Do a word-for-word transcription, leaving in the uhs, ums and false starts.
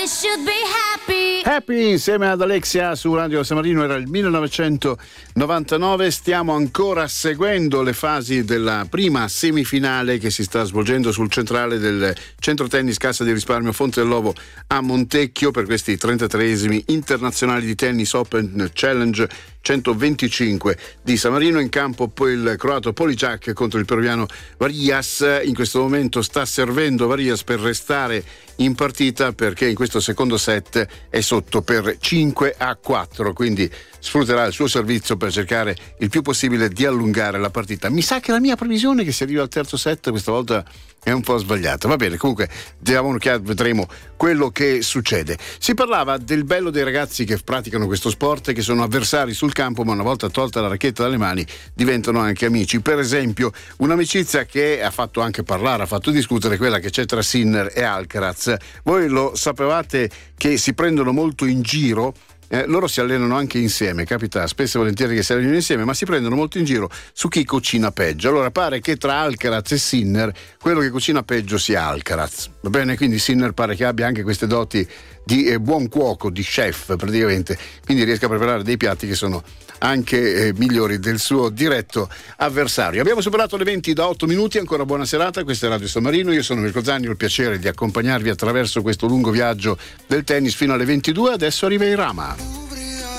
Everybody should be happy. Happy insieme ad Alexia su Radio San Marino, era il millenovecentonovantanove. Stiamo ancora seguendo le fasi della prima semifinale che si sta svolgendo sul centrale del centro tennis Cassa di Risparmio Fonte del Lovo a Montecchio per questi trentatreesimi internazionali di tennis Open Challenge centoventicinque di San Marino. In campo poi il croato Policiak contro il peruviano Varillas. In questo momento sta servendo Varillas per restare in partita, perché in questo secondo set è sotto per cinque a quattro, quindi sfrutterà il suo servizio per cercare il più possibile di allungare la partita. Mi sa che la mia previsione che si arriva al terzo set questa volta è un po' sbagliata. Va bene, comunque diamo un'occhiata, vedremo quello che succede. Si parlava del bello dei ragazzi che praticano questo sport e che sono avversari sul campo, ma una volta tolta la racchetta dalle mani diventano anche amici. Per esempio, un'amicizia che ha fatto anche parlare, ha fatto discutere, quella che c'è tra Sinner e Alcaraz. Voi lo sapevate che si prendono molto in giro? Eh, loro si allenano anche insieme, capita spesso e volentieri che si allenino insieme, ma si prendono molto in giro su chi cucina peggio. Allora pare che tra Alcaraz e Sinner quello che cucina peggio sia Alcaraz, va bene? Quindi Sinner pare che abbia anche queste doti di eh, buon cuoco, di chef praticamente, quindi riesca a preparare dei piatti che sono anche eh, migliori del suo diretto avversario. Abbiamo superato le venti da otto minuti, ancora buona serata, questa è Radio San Marino, io sono Mirko Zanni, ho il piacere di accompagnarvi attraverso questo lungo viaggio del tennis fino alle ventidue. Adesso arriva Irama.